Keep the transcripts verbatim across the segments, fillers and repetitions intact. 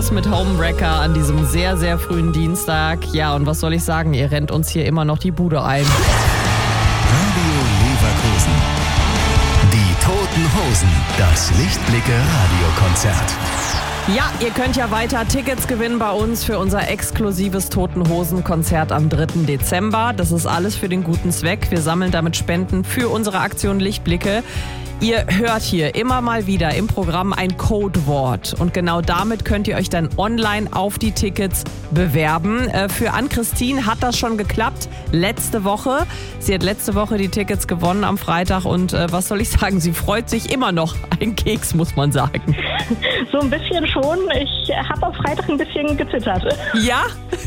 Brothers mit Homewrecker an diesem sehr, sehr frühen Dienstag. Ja, und was soll ich sagen? Ihr rennt uns hier immer noch die Bude ein. Radio Leverkusen. Die Toten Hosen. Das Lichtblicke-Radiokonzert. Ja, ihr könnt ja weiter Tickets gewinnen bei uns für unser exklusives Toten Hosen-Konzert am dritten Dezember. Das ist alles für den guten Zweck. Wir sammeln damit Spenden für unsere Aktion Lichtblicke. Ihr hört hier immer mal wieder im Programm ein Codewort und genau damit könnt ihr euch dann online auf die Tickets bewerben. Für Ann-Christine hat das schon geklappt letzte Woche. Sie hat letzte Woche die Tickets gewonnen am Freitag und äh, was soll ich sagen, sie freut sich immer noch. Ein Keks, muss man sagen. So ein bisschen schon. Ich habe am Freitag ein bisschen gezittert. Ja?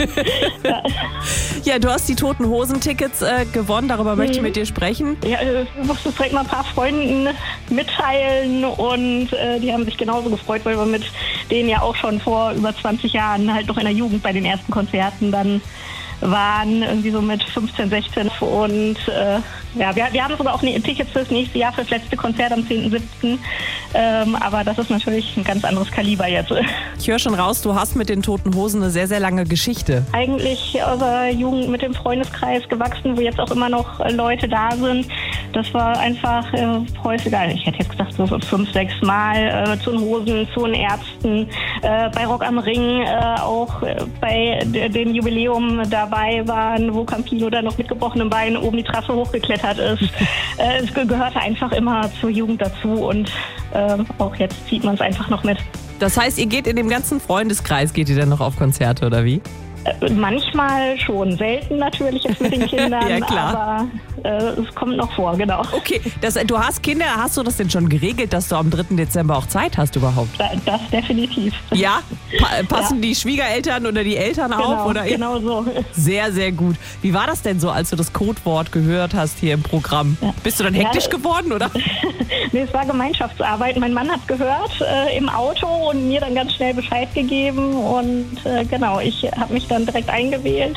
Ja, ja, du hast die Toten Hosen-Tickets äh, gewonnen, darüber mhm. möchte ich mit dir sprechen. Ja, ich musste es direkt mal ein paar Freunden mitteilen und äh, die haben sich genauso gefreut, weil wir mit denen ja auch schon vor über zwanzig Jahren halt noch in der Jugend bei den ersten Konzerten dann waren, irgendwie so mit fünfzehn, sechzehn und äh, ja, wir, wir haben sogar auch Tickets fürs nächste Jahr, fürs letzte Konzert am zehnten siebten Ähm, aber das ist natürlich ein ganz anderes Kaliber jetzt. Ich höre schon raus, du hast mit den Toten Hosen eine sehr, sehr lange Geschichte. Eigentlich aus der Jugend mit dem Freundeskreis gewachsen, wo jetzt auch immer noch Leute da sind. Das war einfach äh, häufiger, ich hätte jetzt gesagt so fünf, sechs Mal äh, zu den Hosen, zu den Ärzten, äh, bei Rock am Ring, äh, auch äh, bei d- dem Jubiläum dabei waren, wo Campino dann noch mit gebrochenem Bein oben die Trasse hochgeklettert ist. äh, es ge- gehörte einfach immer zur Jugend dazu und äh, auch jetzt zieht man es einfach noch mit. Das heißt, ihr geht in dem ganzen Freundeskreis, geht ihr dann noch auf Konzerte oder wie? Äh, manchmal schon, selten natürlich jetzt mit den Kindern, ja, klar. aber äh, es kommt noch vor, genau. Okay, das, du hast Kinder, hast du das denn schon geregelt, dass du am dritten Dezember auch Zeit hast überhaupt? Da, das definitiv. Ja? Pa- passen Ja. die Schwiegereltern oder die Eltern Genau, auf? Oder? genau so. Sehr, sehr gut. Wie war das denn so, als du das Codewort gehört hast hier im Programm? Ja. Bist du dann hektisch Ja, geworden, oder? Nee, es war Gemeinschaftsarbeit. Mein Mann hat gehört äh, im Auto und mir dann ganz schnell Bescheid gegeben und äh, genau, ich habe mich dann direkt eingewählt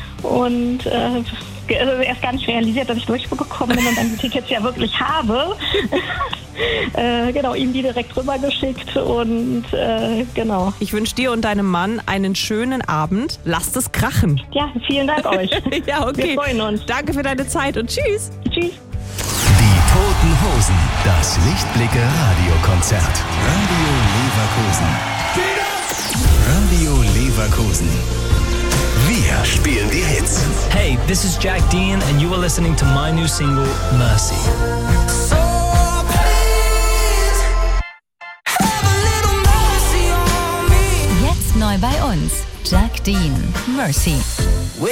und äh, ge- also erst gar nicht realisiert, dass ich durchgekommen bin und dann die Tickets ja wirklich habe. äh, genau, ihm die direkt rübergeschickt und äh, genau. Ich wünsche dir und deinem Mann einen schönen Abend. Lasst es krachen. Ja, vielen Dank euch. Ja, okay. Wir freuen uns. Danke für deine Zeit und tschüss. Tschüss. Die Toten Hosen. Das Lichtblicke-Radiokonzert. Radio Leverkusen. Radio Leverkusen. Wir spielen die Hits. Hey, this is Jack Dean and you are listening to my new single, Mercy. So please have a little mercy on me. Jetzt neu bei uns. Jack Dean. Mercy.